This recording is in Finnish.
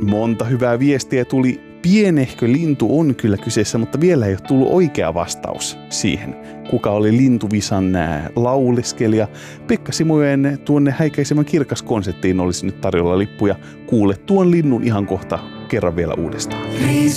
Monta hyvää viestiä tuli. Pienehkö lintu on kyllä kyseessä, mutta vielä ei ole tullut oikea vastaus siihen, kuka oli Lintuvisan lauleskelija. Pekka Simojen tuonne häikäisemmän kirkas -konserttiin olisi nyt tarjolla lippuja. Kuule tuon linnun ihan kohta kerran vielä uudestaan.